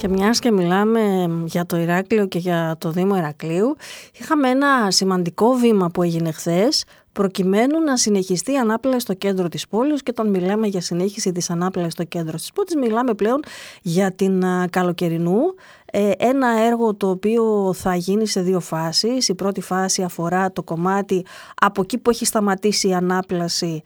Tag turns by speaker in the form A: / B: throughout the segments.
A: Και μιας και μιλάμε για το Ηράκλειο και για το Δήμο Ηρακλείου, είχαμε ένα σημαντικό βήμα που έγινε χθες, προκειμένου να συνεχιστεί η ανάπλαση στο κέντρο της πόλης. Και όταν μιλάμε για συνέχιση της ανάπλασης στο κέντρο της πόλης, μιλάμε πλέον για την Καλοκαιρινού. Ένα έργο το οποίο θα γίνει σε δύο φάσεις. Η πρώτη φάση αφορά το κομμάτι από εκεί που έχει σταματήσει η ανάπλαση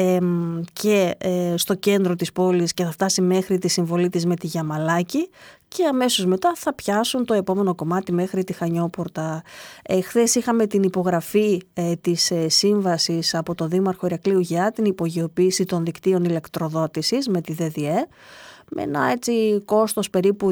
A: και στο κέντρο της πόλης και θα φτάσει μέχρι τη συμβολή της με τη Γιαμαλάκη, και αμέσως μετά θα πιάσουν το επόμενο κομμάτι μέχρι τη Χανιόπορτα. Χθες είχαμε την υπογραφή της σύμβασης από το Δήμαρχο Ηρακλείου για την υπογειοποίηση των δικτύων ηλεκτροδότησης με τη ΔΔΕ, με ένα έτσι κόστος περίπου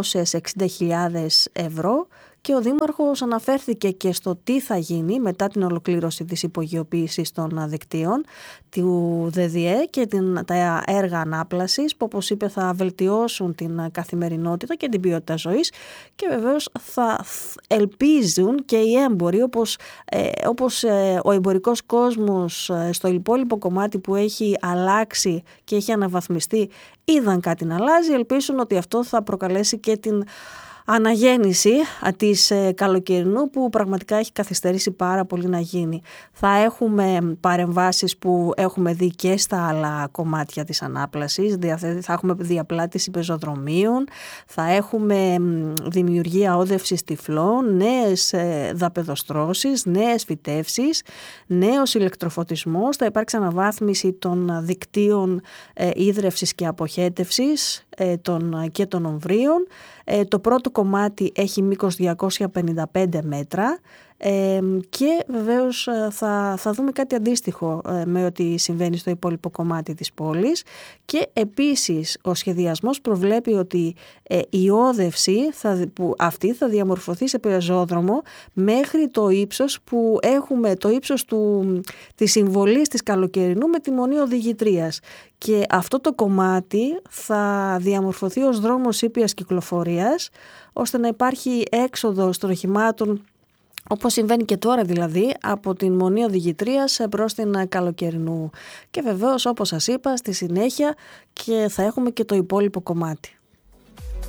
A: 260.000 ευρώ, και ο Δήμαρχος αναφέρθηκε και στο τι θα γίνει μετά την ολοκλήρωση της υπογειοποίησης των δικτύων του ΔΔΕ και τα έργα ανάπλασης που, όπως είπε, θα βελτιώσουν την καθημερινότητα και την ποιότητα ζωής, και βεβαίως θα ελπίζουν και οι έμποροι, όπως ο εμπορικός κόσμος στο υπόλοιπο κομμάτι που έχει αλλάξει και έχει αναβαθμιστεί, είδαν κάτι να αλλάζει, ελπίζουν ότι αυτό θα προκαλέσει και την αναγέννηση της Καλοκαιρινού, που πραγματικά έχει καθυστερήσει πάρα πολύ να γίνει. Θα έχουμε παρεμβάσεις που έχουμε δει και στα άλλα κομμάτια της ανάπλασης, θα έχουμε διαπλάτηση πεζοδρομίων, θα έχουμε δημιουργία όδευσης τυφλών, νέες δαπεδοστρώσεις, νέες φυτεύσεις, νέος ηλεκτροφωτισμός, θα υπάρξει αναβάθμιση των δικτύων ίδρευσης και αποχέτευσης και των ομβρίων. Το πρώτο κομμάτι έχει μήκος 255 μέτρα και βεβαίως θα δούμε κάτι αντίστοιχο με ό,τι συμβαίνει στο υπόλοιπο κομμάτι της πόλης. Και επίσης ο σχεδιασμός προβλέπει ότι η όδευση αυτή θα διαμορφωθεί σε πεζόδρομο μέχρι το ύψος που έχουμε, το ύψος της συμβολής της Καλοκαιρινού με τη Μονή Οδηγητρίας. Και αυτό το κομμάτι θα διαμορφωθεί ως δρόμος ήπιας κυκλοφορίας, ώστε να υπάρχει έξοδος των οχημάτων, όπως συμβαίνει και τώρα δηλαδή, από την Μονή Οδηγητρίας προς την Καλοκαιρινού. Και βεβαίως, όπως σας είπα, στη συνέχεια και θα έχουμε και το υπόλοιπο κομμάτι.